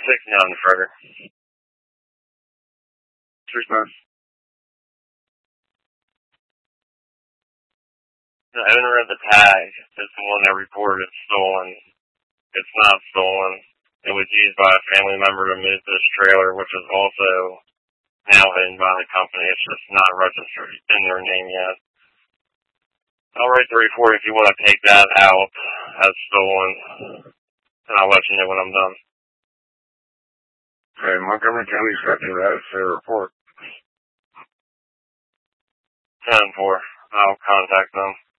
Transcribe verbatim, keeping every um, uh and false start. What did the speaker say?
sixty-nine further. Response. The owner of the tag is the one that reported it stolen. It's not stolen. It was used by a family member to move this trailer, which is also now owned by the company. It's just not registered in their name yet. I'll write the report if you want to take that out as stolen, and I'll let you know when I'm done. Okay, Montgomery County's got your that for a report. ten four. I'll contact them.